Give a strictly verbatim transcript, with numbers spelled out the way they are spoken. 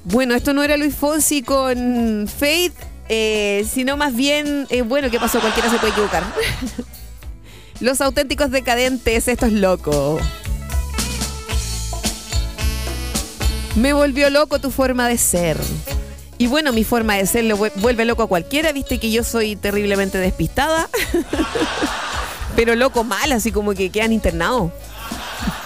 Bueno, esto no era Luis Fonsi con Faith, eh, sino más bien, eh, bueno, ¿qué pasó? Cualquiera se puede equivocar. Los Auténticos Decadentes, esto es loco. Me volvió loco tu forma de ser. Y bueno, mi forma de ser le vuelve loco a cualquiera, viste que yo soy terriblemente despistada. Pero loco mal, así como que quedan internados.